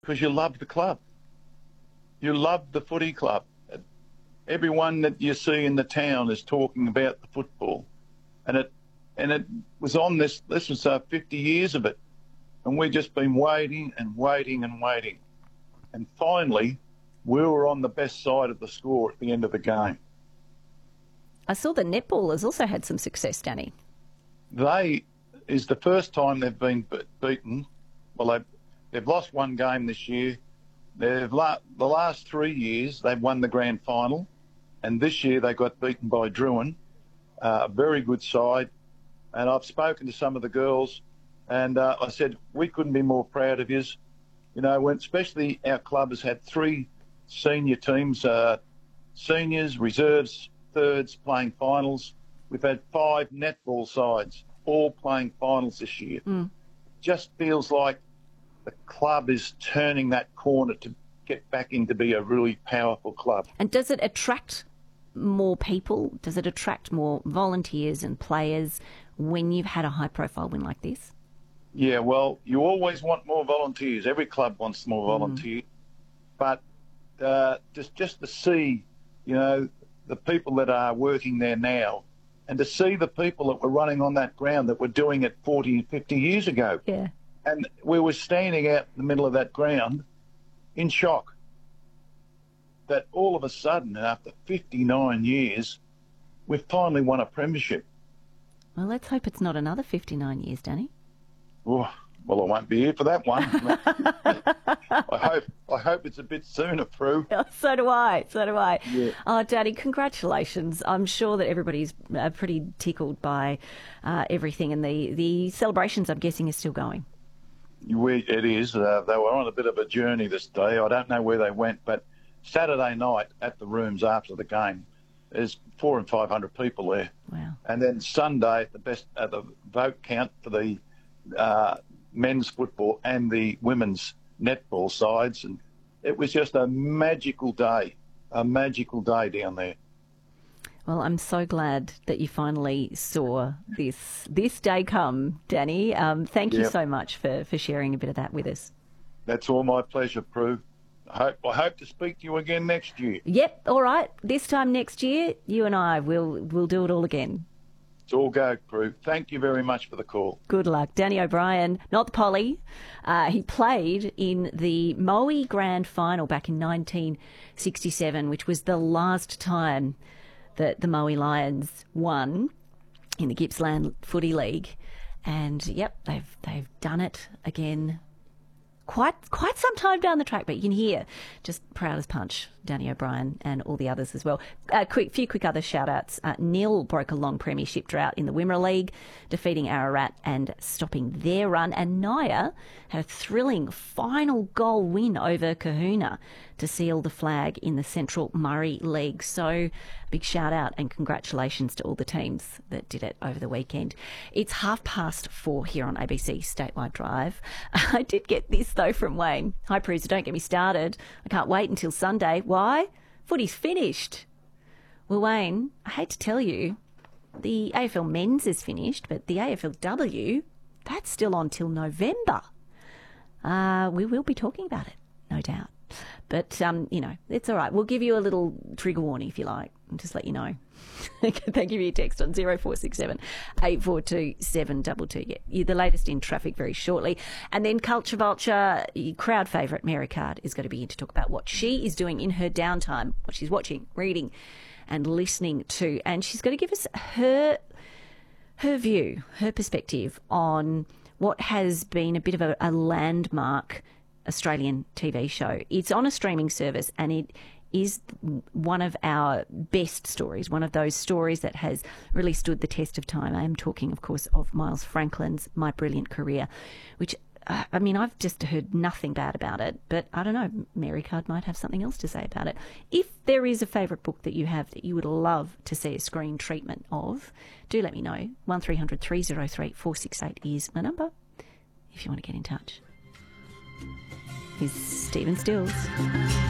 because you love the club. You love the footy club. Everyone that you see in the town is talking about the football. And it was on this was 50 years of it. And we've just been waiting and waiting and waiting. And finally, we were on the best side of the score at the end of the game. I saw the netballers also had some success, Danny. Is the first time they've been beaten. Well, they've lost one game this year. The last 3 years, they've won the grand final. And this year they got beaten by Druin, a very good side. And I've spoken to some of the girls, and I said, we couldn't be more proud of you. You know, especially our club has had 3 senior teams, seniors, reserves, thirds playing finals. We've had 5 netball sides all playing finals this year. Just feels like the club is turning that corner to get back in to be a really powerful club. And does it attract more people? Does it attract more volunteers and players when you've had a high-profile win like this? Yeah, well, you always want more volunteers. Every club wants more volunteers. But just to see, you know, the people that are working there now, and to see the people that were running on that ground that were doing it 40, 50 years ago. Yeah. And we were standing out in the middle of that ground in shock that all of a sudden, after 59 years, we've finally won a premiership. Well, let's hope it's not another 59 years, Danny. Oh, well, I won't be here for that one. I hope it's a bit sooner, Prue. So do I. Yeah. Oh, Danny, congratulations. I'm sure that everybody's pretty tickled by everything, and the celebrations, I'm guessing, are still going. It is. They were on a bit of a journey this day. I don't know where they went, but Saturday night at the rooms after the game, there's 400 and 500 people there. Wow. And then Sunday, the vote count for the men's football and the women's netball sides, and it was just a magical day down there. Well, I'm so glad that you finally saw this day come, Danny. Thank you so much for sharing a bit of that with us. That's all my pleasure, Prue. I hope to speak to you again next year. Yep, all right. This time next year, you and I will do it all again. It's all go, Prue. Thank you very much for the call. Good luck. Danny O'Brien, not the Polly. He played in the Moe Grand Final back in 1967, which was the last time that the Moe Lions won in the Gippsland Footy League. And, yep, they've done it again quite some time down the track, but you can hear just proud as punch, Danny O'Brien and all the others as well. Few quick other shout-outs. Nil broke a long premiership drought in the Wimmera League, defeating Ararat and stopping their run. And Naya had a thrilling final goal win over Kahuna to seal the flag in the Central Murray League. So big shout-out and congratulations to all the teams that did it over the weekend. It's 4:30 here on ABC Statewide Drive. I did get this, though, from Wayne. Hi, Prue, don't get me started. I can't wait until Sunday. Why? Footy's finished. Well, Wayne, I hate to tell you, the AFL Men's is finished, but the AFLW, that's still on till November. We will be talking about it, no doubt. But, it's all right. We'll give you a little trigger warning if you like, and just let you know. Thank you for your text on 0467 842 722. Yeah, the latest in traffic very shortly. And then Culture Vulture, crowd favourite Mary Card is going to be in to talk about what she is doing in her downtime, what she's watching, reading and listening to. And she's going to give us her view, her perspective on what has been a bit of a landmark Australian TV show. It's on a streaming service, and it is one of our best stories, one of those stories that has really stood the test of time. I am talking, of course, of Miles Franklin's My Brilliant Career, which, I've just heard nothing bad about it, but I don't know, Mary Card might have something else to say about it. If there is a favourite book that you have that you would love to see a screen treatment of, do let me know. 1300 303 468 is my number if you want to get in touch. Here's Stephen Stills.